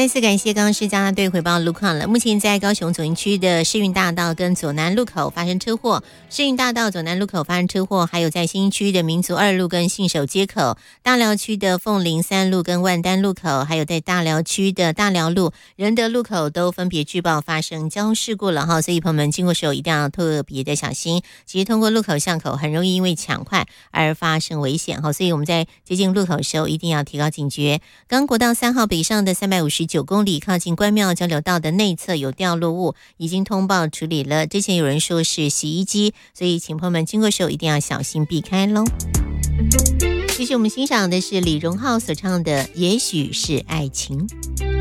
再次感谢刚刚是交通队回报路况了。目前在高雄左营区的世运大道跟左南路口发生车祸，世运大道左南路口发生车祸，还有在新一区的民族二路跟信守街口，大寮区的凤林三路跟万丹路口，还有在大寮区的大寮路、仁德路口都分别据报发生交通事故了哈，所以朋友们经过时候一定要特别的小心。其实通过路口巷口很容易因为抢快而发生危险哈，所以我们在接近路口的时候一定要提高警觉。刚国道3号北上的359公里，靠近关庙交流道的内侧有掉落物，已经通报处理了。之前有人说是洗衣机，所以请朋友们经过时候一定要小心避开咯。继续我们欣赏的是李荣浩所唱的《也许是爱情》。